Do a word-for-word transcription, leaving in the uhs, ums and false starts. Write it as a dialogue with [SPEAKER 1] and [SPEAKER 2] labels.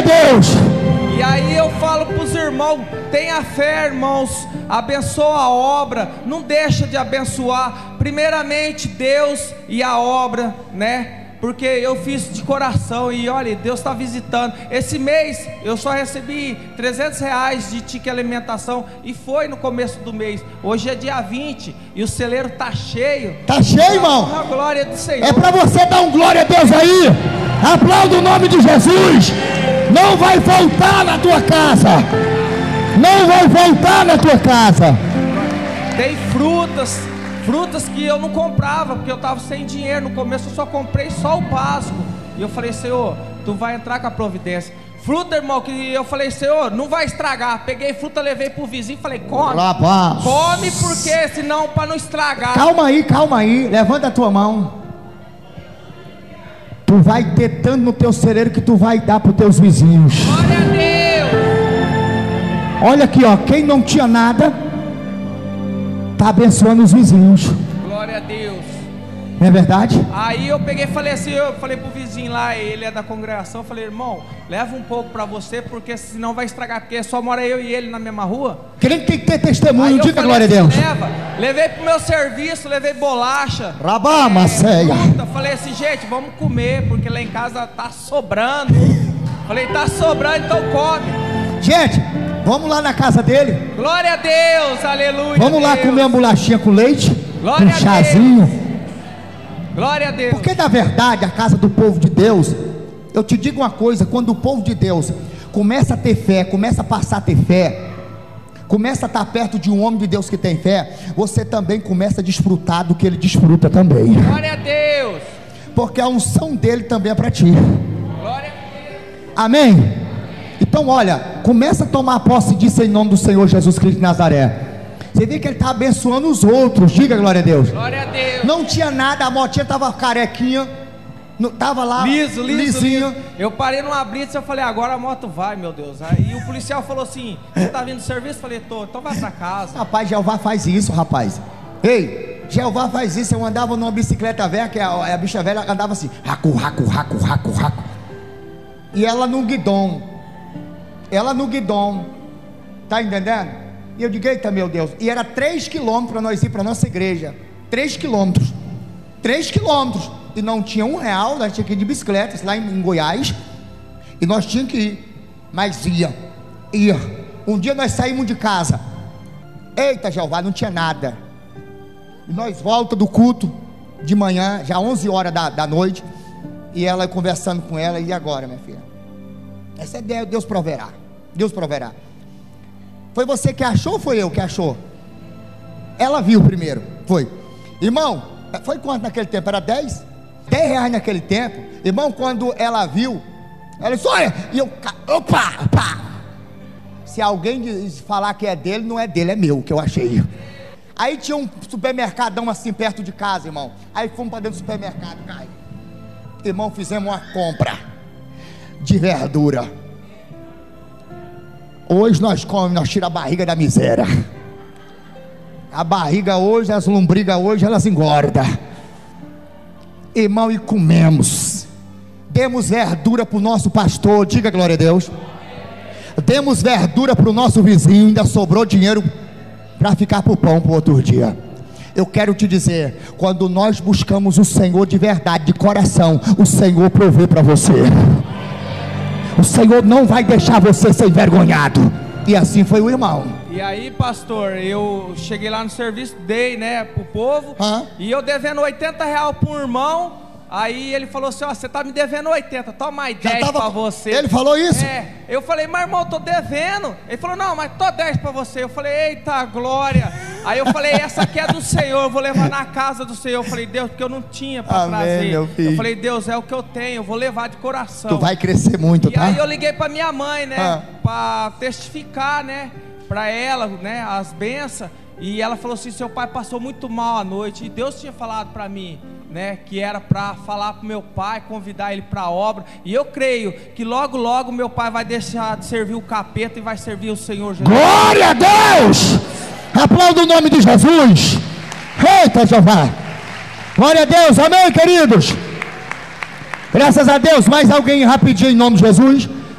[SPEAKER 1] a Deus.
[SPEAKER 2] E aí eu falo para os irmãos, tenha fé, irmãos, abençoa a obra, não deixa de abençoar, primeiramente Deus e a obra, né? Porque eu fiz de coração e olha, Deus está visitando. Esse mês eu só recebi trezentos reais de ticket alimentação e foi no começo do mês. Hoje é dia vinte e o celeiro está cheio.
[SPEAKER 1] Está cheio, irmão?
[SPEAKER 2] A glória do Senhor.
[SPEAKER 1] É para você dar um glória a Deus aí. Aplauda o nome de Jesus. Não vai faltar na tua casa. Não vai faltar na tua casa.
[SPEAKER 2] Tem frutas. Frutas que eu não comprava, porque eu estava sem dinheiro. No começo eu só comprei só o básico. E eu falei, Senhor, tu vai entrar com a providência. Fruta, irmão, que eu falei, Senhor, não vai estragar. Peguei fruta, levei pro vizinho e falei, come.
[SPEAKER 1] Rapaz.
[SPEAKER 2] Come porque, senão, para não estragar.
[SPEAKER 1] Calma aí, calma aí. Levanta a tua mão. Tu vai ter tanto no teu celeiro que tu vai dar para os teus vizinhos.
[SPEAKER 2] Glória a Deus.
[SPEAKER 1] Olha aqui, ó, quem não tinha nada está abençoando os vizinhos.
[SPEAKER 2] Glória a Deus.
[SPEAKER 1] Não é verdade?
[SPEAKER 2] Aí eu peguei e falei assim, eu falei pro vizinho lá, ele é da congregação, eu falei, irmão, leva um pouco para você, porque senão vai estragar, porque só mora eu e ele na mesma rua.
[SPEAKER 1] Quem tem que ter testemunho,
[SPEAKER 2] Aí eu
[SPEAKER 1] diga
[SPEAKER 2] falei
[SPEAKER 1] glória a
[SPEAKER 2] assim,
[SPEAKER 1] Deus.
[SPEAKER 2] leva, levei pro meu serviço, levei bolacha,
[SPEAKER 1] Rabama,
[SPEAKER 2] é,
[SPEAKER 1] ceia.
[SPEAKER 2] fruta. Falei assim, gente, vamos comer, porque lá em casa tá sobrando. Falei, tá sobrando, então come.
[SPEAKER 1] Gente, vamos lá na casa dele.
[SPEAKER 2] Glória a Deus, aleluia.
[SPEAKER 1] Vamos lá
[SPEAKER 2] Deus.
[SPEAKER 1] comer uma bolachinha com leite,
[SPEAKER 2] Glória
[SPEAKER 1] um
[SPEAKER 2] a
[SPEAKER 1] chazinho.
[SPEAKER 2] Deus. Glória a Deus.
[SPEAKER 1] Porque na verdade a casa do povo de Deus, eu te digo uma coisa, quando o povo de Deus começa a ter fé, começa a passar a ter fé, começa a estar perto de um homem de Deus que tem fé, você também começa a desfrutar do que ele desfruta também.
[SPEAKER 2] Glória a Deus.
[SPEAKER 1] Porque a unção dele também é para ti.
[SPEAKER 2] Glória a Deus.
[SPEAKER 1] Amém? Então olha, começa a tomar posse disso em nome do Senhor Jesus Cristo de Nazaré. Você vê que ele está abençoando os outros. Diga glória a Deus.
[SPEAKER 2] Glória a Deus.
[SPEAKER 1] Não tinha nada, a motinha estava carequinha, estava lá
[SPEAKER 2] liso, liso,
[SPEAKER 1] lisinho.
[SPEAKER 2] liso. Eu parei numa blitz e eu falei, agora a moto vai, meu Deus. Aí o policial falou assim, você está vindo do serviço? Eu falei, tô, então vai para casa.
[SPEAKER 1] Rapaz, Jeová faz isso, rapaz. Ei, Jeová faz isso. Eu andava numa bicicleta velha, que a, a bicha velha andava assim, raco, raco, raco, raco, raco. E ela no guidão. Ela no guidão. Tá entendendo? E eu digo, eita meu Deus. E era três quilômetros para nós ir para nossa igreja. Três quilômetros. Três quilômetros. E não tinha um real, nós tínhamos que ir de bicicleta, lá em, em Goiás. E nós tínhamos que ir. Mas ia. Ia. Um dia nós saímos de casa. Eita Jeová, não tinha nada. E nós volta do culto de manhã, já onze horas da, da noite. E ela conversando com ela, e agora, minha filha? Essa é Deus proverá. Deus proverá. Foi você que achou ou foi eu que achou? Ela viu primeiro. Foi. Irmão, foi quanto naquele tempo? Era dez? dez reais naquele tempo. Irmão, quando ela viu, ela disse, olha, e eu, opa, opa. Se alguém falar que é dele, não é dele, é meu, que eu achei. Aí tinha um supermercadão assim perto de casa, irmão. Aí fomos para dentro do supermercado, cai. Irmão, fizemos uma compra de verdura. Hoje nós comemos, nós tiramos a barriga da miséria. A barriga hoje, as lombrigas hoje, elas engordam. Irmão, e comemos. Demos verdura para o nosso pastor, diga glória a Deus. Demos verdura para o nosso vizinho, ainda sobrou dinheiro para ficar para o pão para o outro dia. Eu quero te dizer, quando nós buscamos o Senhor de verdade, de coração, o Senhor provê para você. O Senhor não vai deixar você ser envergonhado. E assim foi o irmão.
[SPEAKER 2] E aí, pastor, eu cheguei lá no serviço, dei, né, pro povo.
[SPEAKER 1] Hã?
[SPEAKER 2] E eu devendo oitenta reais pro irmão. Aí ele falou assim, ó, você tá me devendo oitenta, toma aí dez
[SPEAKER 1] tava...
[SPEAKER 2] pra você.
[SPEAKER 1] Ele falou isso?
[SPEAKER 2] É, eu falei, mas irmão, eu tô devendo. Ele falou, não, mas tô dez pra você. Eu falei, eita glória. Aí eu falei, essa aqui é do Senhor, eu vou levar na casa do Senhor. Eu falei, Deus, porque eu não tinha pra
[SPEAKER 1] Amém,
[SPEAKER 2] trazer.
[SPEAKER 1] meu filho.
[SPEAKER 2] Eu falei, Deus, é o que eu tenho, eu vou levar de coração.
[SPEAKER 1] Tu vai crescer muito,
[SPEAKER 2] e
[SPEAKER 1] tá?
[SPEAKER 2] aí eu liguei pra minha mãe, né,
[SPEAKER 1] ah.
[SPEAKER 2] pra testificar, né, pra ela, né, as bênçãos. E ela falou assim, seu pai passou muito mal à noite. E Deus tinha falado pra mim, né, que era para falar para o meu pai, convidar ele para a obra. E eu creio que logo logo meu pai vai deixar de servir o capeta e vai servir o Senhor Jesus.
[SPEAKER 1] Glória a Deus! Aplauda o nome de Jesus. Eita Jeová. Glória a Deus, amém queridos. Graças a Deus. Mais alguém rapidinho em nome de Jesus?